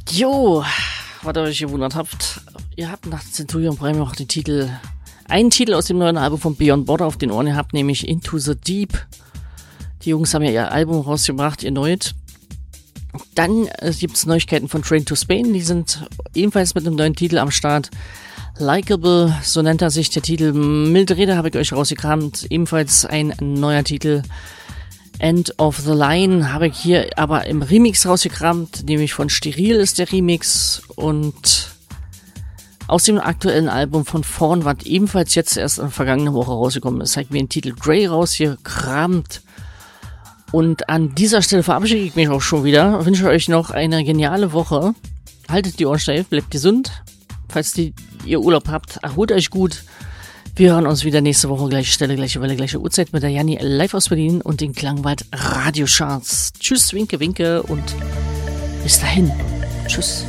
Jo, was ihr euch gewundert habt, ihr habt nach Centurion Prime auch einen Titel aus dem neuen Album von Beyond Border auf den Ohren gehabt, nämlich Into the Deep. Die Jungs haben ja ihr Album rausgebracht, erneut. Dann gibt's Neuigkeiten von Train to Spain, die sind ebenfalls mit einem neuen Titel am Start. Likeable, so nennt er sich, der Titel. Mildrede habe ich euch rausgekramt, ebenfalls ein neuer Titel. End of the Line habe ich hier aber im Remix rausgekramt, nämlich von Steril ist der Remix, und aus dem aktuellen Album von Vorn, was ebenfalls jetzt erst in der vergangenen Woche rausgekommen ist, habe ich mir den Titel Grey rausgekramt. Und an dieser Stelle verabschiede ich mich auch schon wieder. Wünsche euch noch eine geniale Woche. Haltet die Ohren steif, bleibt gesund. Falls ihr Urlaub habt, erholt euch gut. Wir hören uns wieder nächste Woche, gleiche Stelle, gleiche Welle, gleiche Uhrzeit mit der Janni live aus Berlin und den Klangwald Radiocharts. Tschüss, winke, winke und bis dahin. Tschüss.